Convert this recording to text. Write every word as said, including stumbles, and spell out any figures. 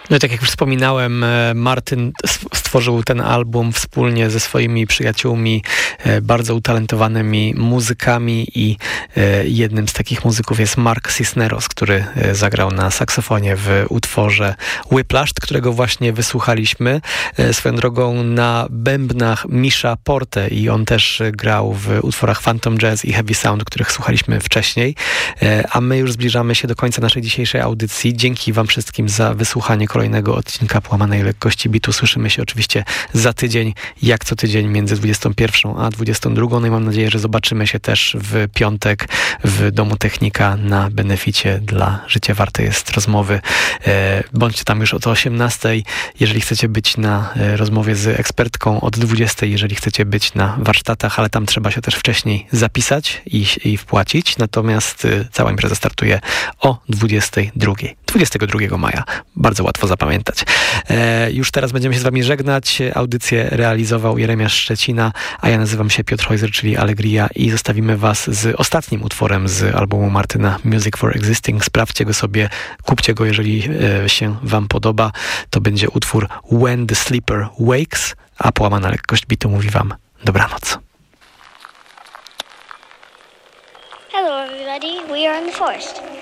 No i tak jak już wspominałem, Martyn stworzył ten album wspólnie ze swoimi przyjaciółmi, bardzo utalentowanymi muzykami i jednym z takich muzyków jest Mark Cisneros, który zagrał na saksofonie w utworze Whiplash, którego właśnie wysłuchaliśmy. Swoją drogą na bębnach Misha Porte i on też grał w utworach Phantom Jazz i Heavy Sound, których słuchaliśmy wcześniej. A my już zbliżamy się do końca naszej dzisiejszej audycji. Dzięki wam wszystkim za wysłuchanie kolejnego odcinka Połamanej Lekkości Bitu. Słyszymy się oczywiście za tydzień, jak co tydzień między dwudziestą pierwszą a dwudziestą drugą. No i mam nadzieję, że zobaczymy się też w piątek w Domu Technika na beneficie dla Życie Warte Jest Rozmowy. Bądźcie tam już od osiemnastej, jeżeli chcecie być na rozmowie z ekspertką, od dwudziestej, jeżeli chcecie być na warsztatach, ale tam trzeba się też wcześniej zapisać i, i wpłacić. Natomiast cała impreza startuje o dwudziestej drugiej. dwudziestego drugiego maja. Bardzo łatwo zapamiętać. E, już teraz będziemy się z wami żegnać. Audycję realizował Jeremiasz Szczecina, a ja nazywam się Piotr Hojzer, czyli Allegria i zostawimy was z ostatnim utworem z albumu Martyna Music for Existing. Sprawdźcie go sobie, kupcie go, jeżeli e, się wam podoba. To będzie utwór When the Sleeper Wakes, a Połamana Lekkość Bitu mówi wam dobranoc. Hello everybody, we are in the forest.